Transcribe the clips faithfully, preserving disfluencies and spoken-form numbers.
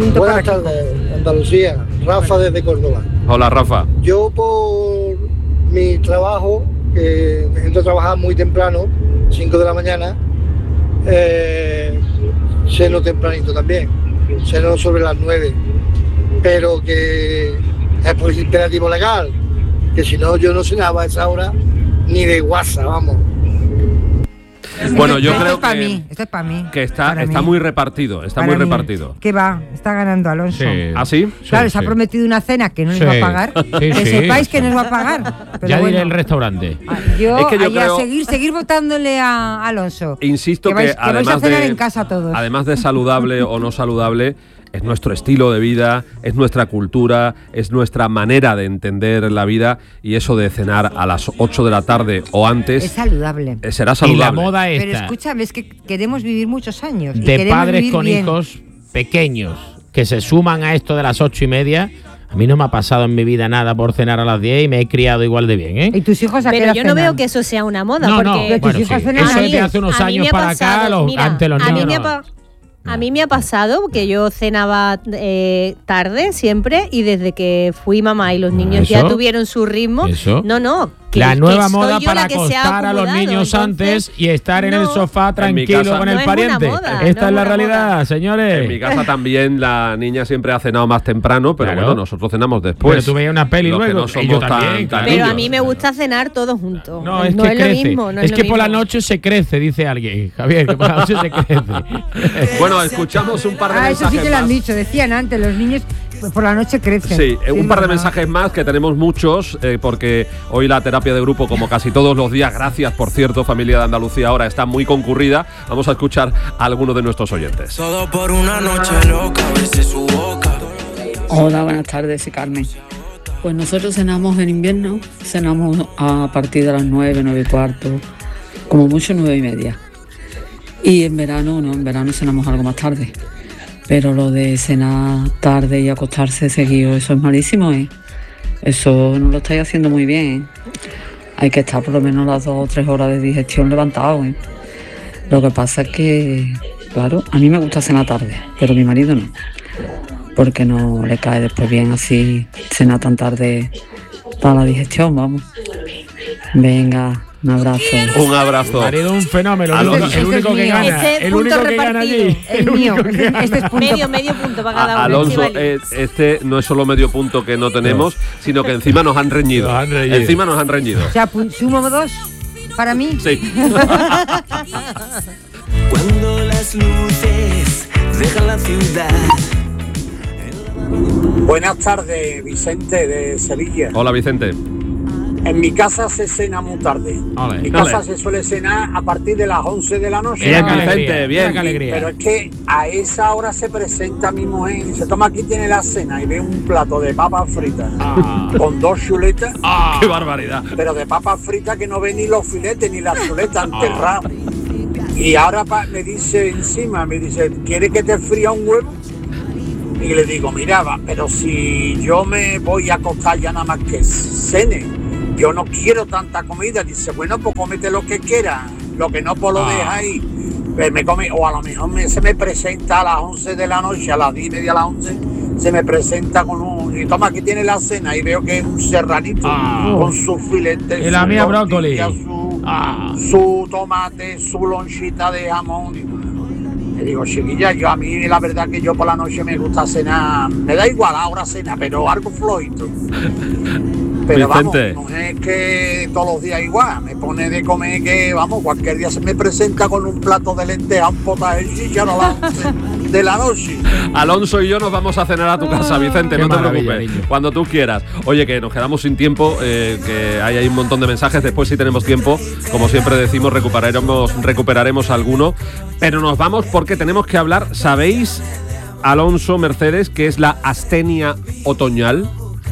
punto Buenas para tardes, Andalucía. Rafa desde Córdoba. Hola, Rafa. Yo por mi trabajo, que me entro a trabajar muy temprano, cinco de la mañana, eh, ceno tempranito también, ceno sobre las nueve, pero que es por imperativo legal, que si no yo no cenaba a esa hora ni de guasa, vamos. Bueno, yo esto creo es para que, mí, esto es para mí. que está, para está mí. muy repartido, está Para muy mí. repartido. ¿Qué va? Está ganando Alonso. Sí. ¿Ah, sí? Claro, Sí, se ha sí. prometido una cena que no les Sí. va a pagar. Sí, que sí. sepáis que no les va a pagar. Pero Ya bueno, diré el restaurante. ah, Yo, Es que yo ahí a creo- seguir, seguir votándole a Alonso. Insisto que que, vais, que vais a además cenar de en casa todos. además de saludable o no saludable, es nuestro estilo de vida, es nuestra cultura, es nuestra manera de entender la vida, y eso de cenar a las ocho de la tarde o antes Es saludable. eh, será Y la saludable. moda Pero esta escúchame, es que queremos vivir muchos años. y de queremos padres vivir con bien. hijos pequeños que se suman a esto de las ocho y media. A mí no me ha pasado en mi vida nada por cenar a las diez y me he criado igual de bien, ¿eh? ¿Y tus hijos a qué Pero hora yo no cenan? veo que eso sea una moda. No, no, porque tus bueno, hijos sí. cenan Eso a es de hace unos a mí años me ha para pasado, acá, los, mira, ante los a mí niños. me ha no. pa- A mí me ha pasado que yo cenaba eh, tarde siempre, y desde que fui mamá y los niños ya ¿Eso? tuvieron su ritmo, ¿Eso? no, no. Que, La que nueva soy moda yo para la que se ha acostar a los acomodado, niños entonces, antes y estar en el no. sofá En mi tranquilo casa- con No el es una pariente. moda, Esta no es es la una realidad, moda. señores. En mi casa también la niña siempre ha cenado más temprano, pero Claro. bueno, nosotros cenamos después. Pero tú veías una peli Los que luego, no y somos yo tan- también, tan claro. Pero a niños. mí me gusta cenar todos juntos. No, es no que es crece. lo mismo. No es es lo que por la mismo. noche se crece, dice alguien. Javier, que por la noche se crece. Bueno, escuchamos un par de Ah, eso mensajes sí que lo han más. dicho. Decían antes, los niños pues, por la noche crecen. Sí, eh, un par de normal. mensajes más, que tenemos muchos, eh, porque hoy la terapia de grupo, como casi todos los días, gracias por cierto, familia de Andalucía, ahora está muy concurrida. Vamos a escuchar a algunos de nuestros oyentes. Todo por una noche loca, besé su boca. Hola, buenas tardes, soy Carmen. Pues nosotros cenamos en invierno, cenamos a partir de las nueve, nueve y cuarto, como mucho nueve y media. Y en verano, no, en verano cenamos algo más tarde. Pero lo de cenar tarde y acostarse seguido, eso es malísimo, ¿eh? Eso no lo estáis haciendo muy bien, ¿eh? Hay que estar por lo menos las dos o tres horas de digestión levantado, ¿eh? Lo que pasa es que, claro, a mí me gusta cenar tarde, pero a mi marido no. Porque no le cae después bien así cenar tan tarde para la digestión, vamos. Venga, un abrazo. Un abrazo. Marido, un fenómeno. El, Alonso. único- el Este único es que mío. gana. Este el punto único que gana repartido. allí. El mío. Este es punto. Medio, medio punto para cada A- uno. Alonso, Estivali. eh, este no es solo medio punto que no tenemos, sino que encima nos han reñido. Nos han reñido. Encima nos han reñido. O sea, pu- sumo dos para mí. Sí. Cuando las luces dejan la ciudad. Buenas tardes, Vicente de Sevilla. Hola, Vicente. En mi casa se cena muy tarde. Ole, En mi ole. casa se suele cenar a partir de las once de la noche. Bien, Mira qué Vicente, alegría, bien. mira qué alegría. Pero es que a esa hora se presenta mi mujer y dice, toma, aquí tiene la cena, y ve un plato de papas fritas Ah. con dos chuletas, Ah. ¡Qué barbaridad! pero de papas fritas que no ven ni los filetes ni las chuletas enterradas. Y ahora pa- me dice encima, me dice, ¿quieres que te fría un huevo? Y le digo, mira, va, pero si yo me voy a acostar ya nada más que cene, yo no quiero tanta comida. Dice, bueno, pues cómete lo que quieras, lo que no pues lo Ah. deja ahí. Pues me come, o a lo mejor me, se me presenta a las once de la noche, a las diez y media, a las once, se me presenta con un, y toma, aquí tiene la cena, y veo que es un serranito Ah. con sus filetes, Y la su mía tortilla, brócoli. su, Ah. su tomate, su lonchita de jamón. Le digo, chiquilla, yo a mí la verdad que yo por la noche me gusta cenar, me da igual ahora cena, pero algo flojito. Pero Vicente. vamos, no es que todos los días igual, me pone de comer que, vamos, cualquier día se me presenta con un plato de lentejas, un potaje y chícharo a las once de la noche. Alonso y yo nos vamos a cenar a tu casa, Vicente, Qué no te maravilla, preocupes, niño. cuando tú quieras. Oye, que nos quedamos sin tiempo, eh, que hay ahí un montón de mensajes, después si tenemos tiempo, como siempre decimos, recuperaremos, recuperaremos alguno, pero nos vamos porque tenemos que hablar, ¿sabéis, Alonso, Mercedes, qué es la astenia otoñal?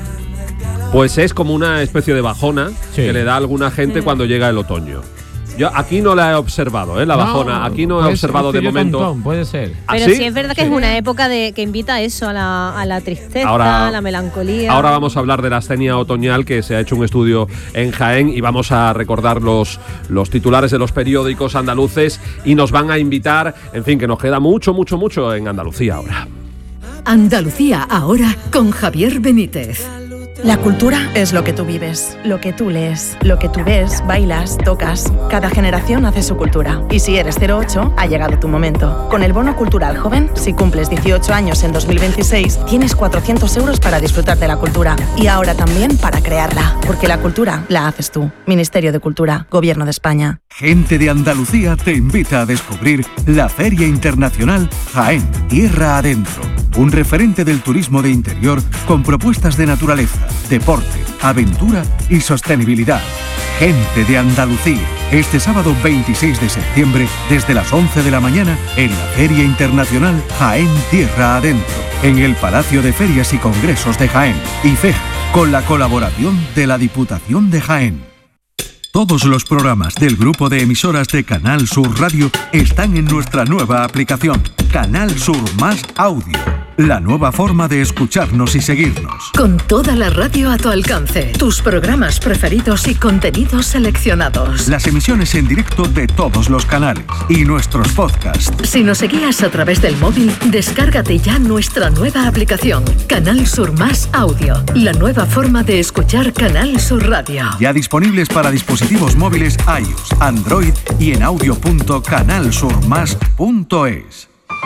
Pues es como una especie de bajona Sí. que le da a alguna gente cuando llega el otoño. Yo aquí no la he observado, ¿eh? La bajona. Aquí no he puede observado ser de un momento. tontón, puede ser. Pero ¿Ah, sí es verdad que es una época de que invita a eso, a la, a la tristeza, Ahora- a la melancolía. Ahora vamos a hablar de la astenia otoñal, que se ha hecho un estudio en Jaén, y vamos a recordar los, los titulares de los periódicos andaluces y nos van a invitar, en fin, que nos queda mucho, mucho, mucho en Andalucía ahora. Andalucía ahora con Javier Benítez. La cultura es lo que tú vives, lo que tú lees, lo que tú ves, bailas, tocas. Cada generación hace su cultura. Y si eres cero ocho, ha llegado tu momento. Con el Bono Cultural Joven, si cumples dieciocho años en dos mil veintiséis, tienes cuatrocientos euros para disfrutar de la cultura. Y ahora también para crearla. Porque la cultura la haces tú. Ministerio de Cultura, Gobierno de España. Gente de Andalucía te invita a descubrir la Feria Internacional Jaén, Tierra Adentro. Un referente del turismo de interior con propuestas de naturaleza, deporte, aventura y sostenibilidad. Gente de Andalucía. Este sábado veintiséis de septiembre, desde las once de la mañana, en la Feria Internacional Jaén Tierra Adentro, en el Palacio de Ferias y Congresos de Jaén, I F E J, con la colaboración de la Diputación de Jaén. Todos los programas del grupo de emisoras de Canal Sur Radio están en nuestra nueva aplicación, Canal Sur Más Audio. La nueva forma de escucharnos y seguirnos. Con toda la radio a tu alcance, tus programas preferidos y contenidos seleccionados. Las emisiones en directo de todos los canales y nuestros podcasts. Si nos seguías a través del móvil, descárgate ya nuestra nueva aplicación, Canal Sur Más Audio. La nueva forma de escuchar Canal Sur Radio. Ya disponibles para dispositivos móviles iOS, Android y en audio punto canal sur más punto es.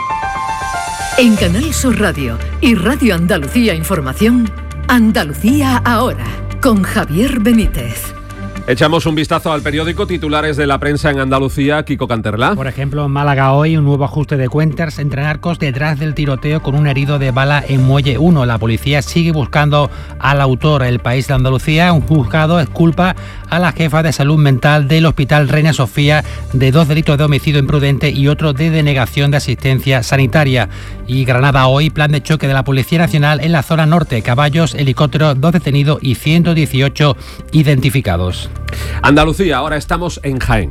En Canal Sur Radio y Radio Andalucía Información, Andalucía ahora, con Javier Benítez. Echamos un vistazo al periódico, titulares de la prensa en Andalucía, Kiko Canterla. Por ejemplo, en Málaga hoy, un nuevo ajuste de cuentas entre narcos detrás del tiroteo con un herido de bala en Muelle uno. La policía sigue buscando al autor. El País de Andalucía, un juzgado exculpa a la jefa de salud mental del Hospital Reina Sofía de dos delitos de homicidio imprudente y otro de denegación de asistencia sanitaria. Y Granada hoy, plan de choque de la Policía Nacional en la zona norte. Caballos, helicópteros, dos detenidos y ciento dieciocho identificados. Andalucía, ahora estamos en Jaén.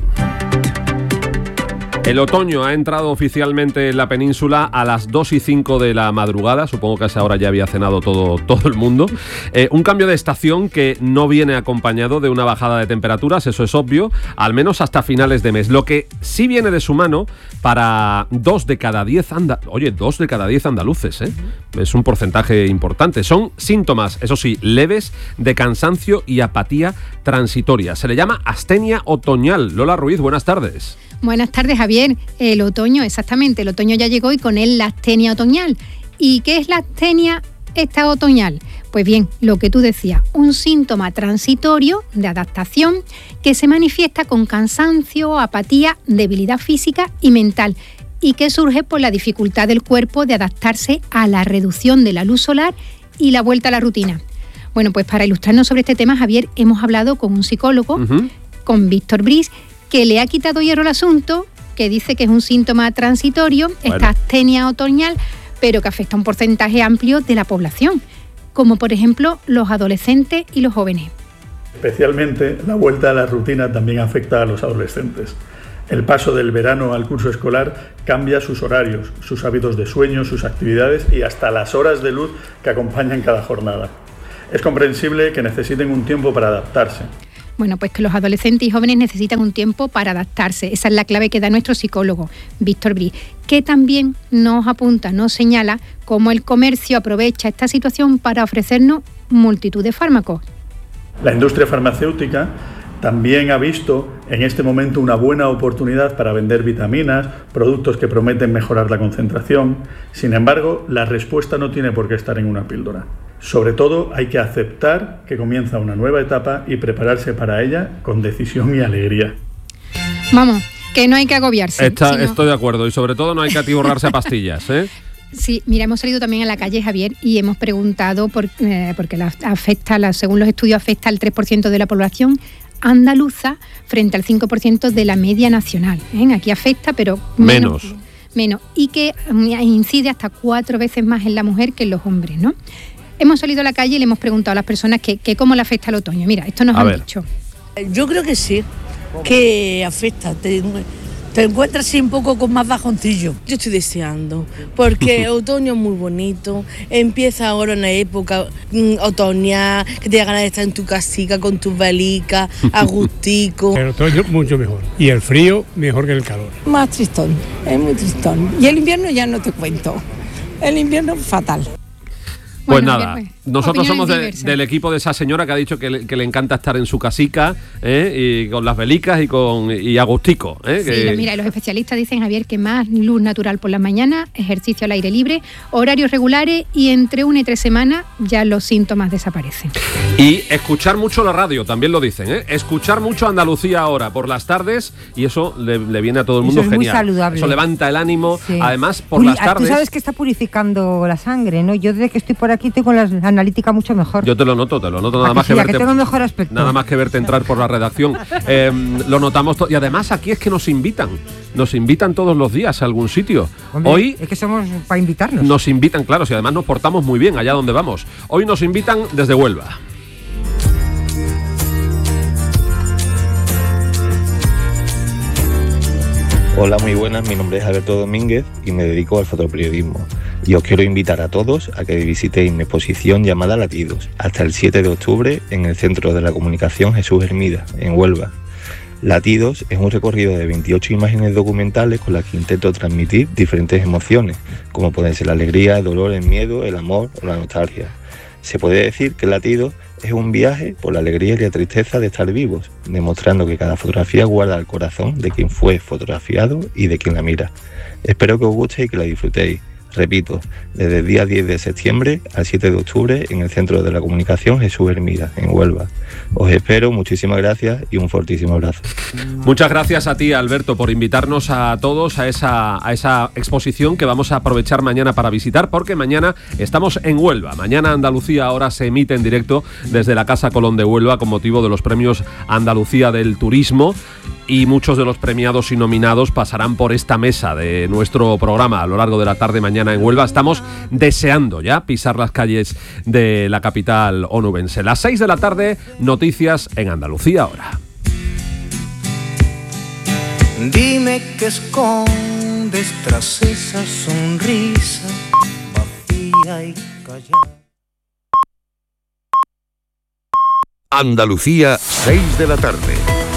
El otoño ha entrado oficialmente en la península a las dos y cinco de la madrugada. Supongo que a esa hora ya había cenado todo, todo el mundo. Eh, un cambio de estación que no viene acompañado de una bajada de temperaturas, eso es obvio, al menos hasta finales de mes. Lo que sí viene de su mano para dos de cada diez anda- Oye, dos de cada diez andaluces, ¿eh? Es un porcentaje importante. Son síntomas, eso sí, leves de cansancio y apatía transitoria. Se le llama astenia otoñal. Lola Ruiz, buenas tardes. Buenas tardes, Javier. El otoño, exactamente, el otoño ya llegó y con él la astenia otoñal. ¿Y qué es la astenia esta otoñal? Pues bien, lo que tú decías, un síntoma transitorio de adaptación que se manifiesta con cansancio, apatía, debilidad física y mental y que surge por la dificultad del cuerpo de adaptarse a la reducción de la luz solar y la vuelta a la rutina. Bueno, pues para ilustrarnos sobre este tema, Javier, hemos hablado con un psicólogo, uh-huh. con Víctor Bris, que le ha quitado hierro al asunto, que dice que es un síntoma transitorio, bueno. esta astenia otoñal, pero que afecta a un porcentaje amplio de la población, como por ejemplo los adolescentes y los jóvenes. Especialmente la vuelta a la rutina también afecta a los adolescentes. El paso del verano al curso escolar cambia sus horarios, sus hábitos de sueño, sus actividades y hasta las horas de luz que acompañan cada jornada. Es comprensible que necesiten un tiempo para adaptarse. Bueno, pues que los adolescentes y jóvenes necesitan un tiempo para adaptarse. Esa es la clave que da nuestro psicólogo, Víctor Bris, que también nos apunta, nos señala cómo el comercio aprovecha esta situación para ofrecernos multitud de fármacos. La industria farmacéutica también ha visto en este momento una buena oportunidad para vender vitaminas, productos que prometen mejorar la concentración. Sin embargo, la respuesta no tiene por qué estar en una píldora. Sobre todo, hay que aceptar que comienza una nueva etapa y prepararse para ella con decisión y alegría. Vamos, que no hay que agobiarse. Está, sino... Estoy de acuerdo, y sobre todo no hay que atiborrarse a pastillas, ¿eh? Sí, mira, hemos salido también a la calle, Javier, y hemos preguntado, por, eh, porque la afecta, la, según los estudios, afecta al tres por ciento de la población andaluza frente al cinco por ciento de la media nacional. ¿eh? Aquí afecta, pero menos. Menos. menos y que incide hasta cuatro veces más en la mujer que en los hombres, ¿no? Hemos salido a la calle y le hemos preguntado a las personas que, que cómo le afecta el otoño. Mira, esto nos a han ver. dicho. Yo creo que sí, que afecta. Te, te encuentras así un poco con más bajoncillo. Yo estoy deseando, porque otoño es muy bonito. Empieza ahora una época mm, otoñal, que te da ganas de estar en tu casica con tus velicas, a gustico. El otoño mucho mejor. Y el frío mejor que el calor. Más tristón, es muy tristón. Y el invierno ya no te cuento. el invierno fatal. Pues Bueno, nada, bien, pues, nosotros somos de- diversas. del equipo de esa señora que ha dicho que le, que le encanta estar en su casica, ¿eh? Y con las velicas y con y agustico. ¿eh? Sí, Que- lo- mira, los especialistas dicen, Javier, que más luz natural por las mañanas, ejercicio al aire libre, horarios regulares y entre una y tres semanas ya los síntomas desaparecen. Y escuchar mucho la radio, también lo dicen, ¿eh? Escuchar mucho Andalucía ahora por las tardes y eso le, le viene a todo el mundo Eso es muy genial. saludable. Eso levanta el ánimo, Sí. además por Puri- las ah, tardes. Tú sabes que está purificando la sangre, ¿no? Yo desde que estoy por aquí tengo la analítica mucho mejor. Yo te lo noto, te lo noto nada ¿A más que que sí? ¿A que verte. tengo mejor aspecto? Nada más que verte entrar por la redacción. Eh, lo notamos to- y además aquí es que nos invitan, nos invitan todos los días a algún sitio. Hombre, Hoy es que somos para invitarnos. nos invitan, claro, si además nos portamos muy bien allá donde vamos. Hoy nos invitan desde Huelva. Hola, muy buenas, mi nombre es Alberto Domínguez y me dedico al fotoperiodismo. Y os quiero invitar a todos a que visitéis mi exposición llamada Latidos, hasta el siete de octubre en el Centro de la Comunicación Jesús Hermida, en Huelva. Latidos es un recorrido de veintiocho imágenes documentales con las que intento transmitir diferentes emociones, como pueden ser la alegría, el dolor, el miedo, el amor o la nostalgia. Se puede decir que Latidos es un viaje por la alegría y la tristeza de estar vivos, demostrando que cada fotografía guarda el corazón de quien fue fotografiado y de quien la mira. Espero que os guste y que la disfrutéis. Repito, desde el día diez de septiembre al siete de octubre en el Centro de la Comunicación Jesús Hermida, en Huelva. Os espero, muchísimas gracias y un fortísimo abrazo. Muchas gracias a ti, Alberto, por invitarnos a todos a esa, a esa exposición que vamos a aprovechar mañana para visitar, porque mañana estamos en Huelva. Mañana Andalucía ahora se emite en directo desde la Casa Colón de Huelva con motivo de los premios Andalucía del Turismo. Y muchos de los premiados y nominados pasarán por esta mesa de nuestro programa a lo largo de la tarde mañana en Huelva. Estamos deseando ya pisar las calles de la capital onubense. Las seis de la tarde, noticias en Andalucía ahora. Dime qué escondes tras esa sonrisa vacía y callada. Andalucía, seis de la tarde.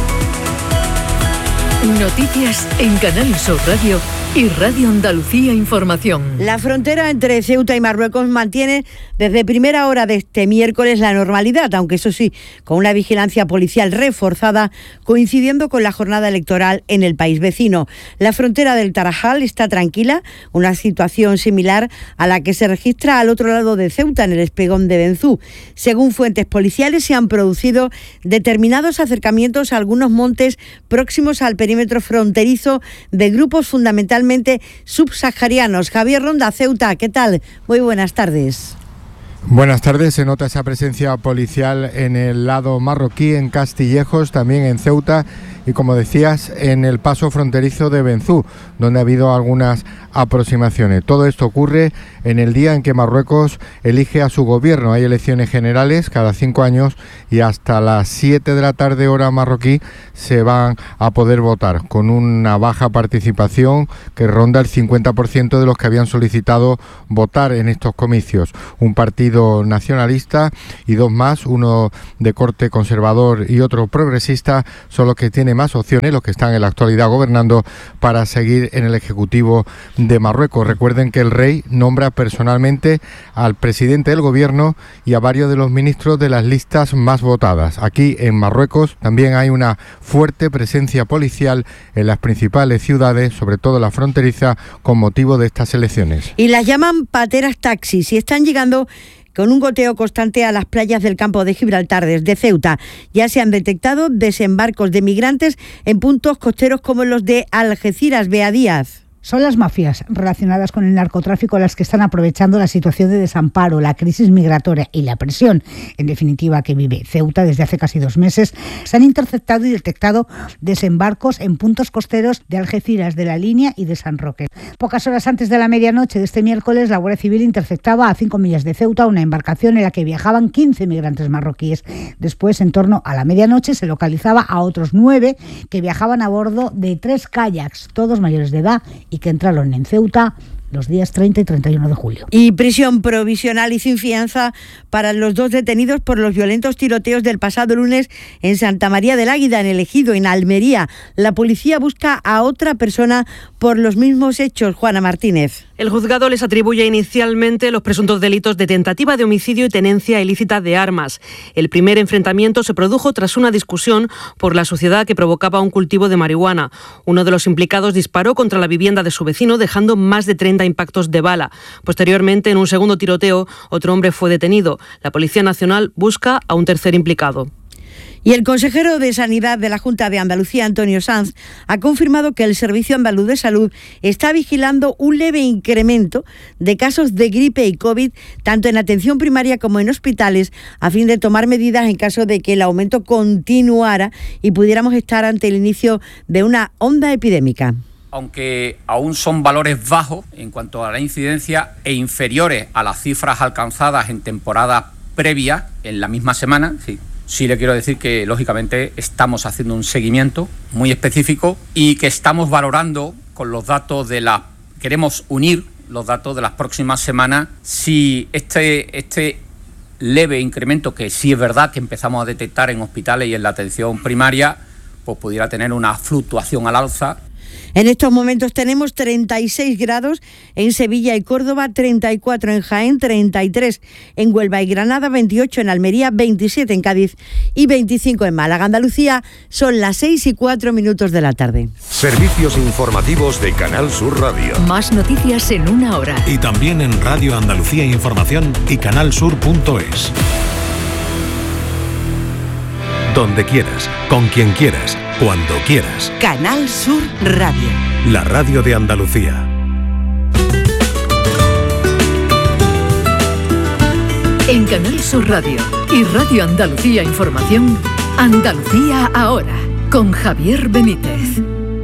Noticias en Canal Sur Radio y Radio Andalucía Información. La frontera entre Ceuta y Marruecos mantiene desde primera hora de este miércoles la normalidad, aunque eso sí, con una vigilancia policial reforzada, coincidiendo con la jornada electoral en el país vecino. La frontera del Tarajal está tranquila, una situación similar a la que se registra al otro lado de Ceuta, en el espigón de Benzú. Según fuentes policiales, se han producido determinados acercamientos a algunos montes próximos al perímetro fronterizo de grupos fundamentalmente subsaharianos. Javier Ronda, Ceuta, ¿qué tal? Muy buenas tardes. Buenas tardes, se nota esa presencia policial en el lado marroquí, en Castillejos, también en Ceuta y, como decías, en el paso fronterizo de Benzú, donde ha habido algunas aproximaciones. Todo esto ocurre en el día en que Marruecos elige a su gobierno. Hay elecciones generales cada cinco años y hasta las siete de la tarde hora marroquí se van a poder votar, con una baja participación que ronda el cincuenta por ciento de los que habían solicitado votar en estos comicios. Un partido nacionalista y dos más, uno de corte conservador y otro progresista, son los que tienen más opciones, los que están en la actualidad gobernando, para seguir en el Ejecutivo de Marruecos. Recuerden que el rey nombra personalmente al presidente del gobierno y a varios de los ministros de las listas más votadas. Aquí en Marruecos también hay una fuerte presencia policial en las principales ciudades, sobre todo la fronteriza, con motivo de estas elecciones. Y las llaman pateras taxis y están llegando con un goteo constante a las playas del campo de Gibraltar desde Ceuta. Ya se han detectado desembarcos de migrantes en puntos costeros como los de Algeciras. Bea Díaz. Son las mafias relacionadas con el narcotráfico las que están aprovechando la situación de desamparo, la crisis migratoria y la presión, en definitiva, que vive Ceuta desde hace casi dos meses. Se han interceptado y detectado desembarcos en puntos costeros de Algeciras, de La Línea y de San Roque. Pocas horas antes de la medianoche de este miércoles, la Guardia Civil interceptaba a cinco millas de Ceuta una embarcación en la que viajaban quince migrantes marroquíes. Después, en torno a la medianoche, se localizaba a otros nueve que viajaban a bordo de tres kayaks, todos mayores de edad, y que entraron en Ceuta los días treinta y treinta y uno de julio. Y prisión provisional y sin fianza para los dos detenidos por los violentos tiroteos del pasado lunes en Santa María del Águida, en el Ejido, en Almería. La policía busca a otra persona por los mismos hechos. Juana Martínez. El juzgado les atribuye inicialmente los presuntos delitos de tentativa de homicidio y tenencia ilícita de armas. El primer enfrentamiento se produjo tras una discusión por la suciedad que provocaba un cultivo de marihuana. Uno de los implicados disparó contra la vivienda de su vecino, dejando más de treinta impactos de bala. Posteriormente, en un segundo tiroteo, otro hombre fue detenido. La Policía Nacional busca a un tercer implicado. Y el consejero de Sanidad de la Junta de Andalucía, Antonio Sanz, ha confirmado que el Servicio Andaluz de Salud está vigilando un leve incremento de casos de gripe y COVID, tanto en atención primaria como en hospitales, a fin de tomar medidas en caso de que el aumento continuara y pudiéramos estar ante el inicio de una onda epidémica. Aunque aún son valores bajos en cuanto a la incidencia e inferiores a las cifras alcanzadas en temporadas previas en la misma semana, sí. Sí le quiero decir que, lógicamente, estamos haciendo un seguimiento muy específico y que estamos valorando con los datos de la... Queremos unir los datos de las próximas semanas si este, este leve incremento, que sí es verdad que empezamos a detectar en hospitales y en la atención primaria, pues pudiera tener una fluctuación al alza. En estos momentos tenemos treinta y seis grados en Sevilla y Córdoba, treinta y cuatro en Jaén, treinta y tres en Huelva y Granada, veintiocho en Almería, veintisiete en Cádiz y veinticinco en Málaga. Andalucía, son las seis y cuatro minutos de la tarde. Servicios informativos de Canal Sur Radio. Más noticias en una hora. Y también en Radio Andalucía Información y canalsur punto es. Donde quieras, con quien quieras, cuando quieras. Canal Sur Radio. La radio de Andalucía. En Canal Sur Radio y Radio Andalucía Información, Andalucía ahora, con Javier Benítez.